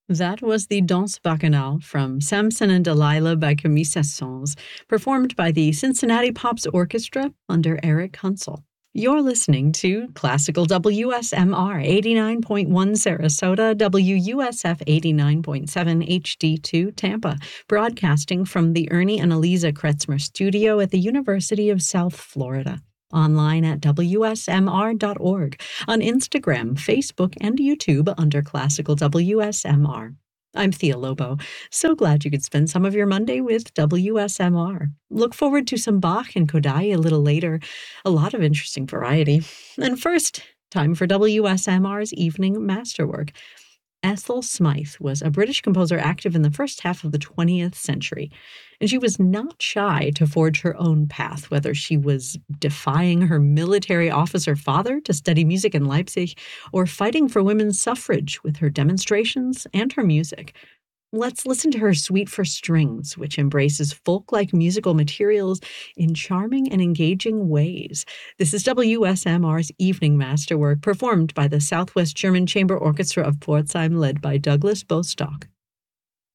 That was the Danse Bacchanale from Samson and Delilah by Camille Saint-Saëns, performed by the Cincinnati Pops Orchestra under Eric Hunsel. You're listening to Classical WSMR 89.1 Sarasota, WUSF 89.7 HD2 Tampa, broadcasting from the Ernie and Eliza Kretzmer Studio at the University of South Florida. Online at WSMR.org, on Instagram, Facebook, and YouTube under Classical WSMR. I'm Thea Lobo. So glad you could spend some of your Monday with WSMR. Look forward to some Bach and Kodály a little later. A lot of interesting variety. And first, time for WSMR's Evening Masterwork. Ethel Smythe was a British composer active in the first half of the 20th century, and she was not shy to forge her own path, whether she was defying her military officer father to study music in Leipzig or fighting for women's suffrage with her demonstrations and her music. Let's listen to her Suite for Strings, which embraces folk-like musical materials in charming and engaging ways. This is WSMR's Evening Masterwork, performed by the Southwest German Chamber Orchestra of Pforzheim, led by Douglas Bostock.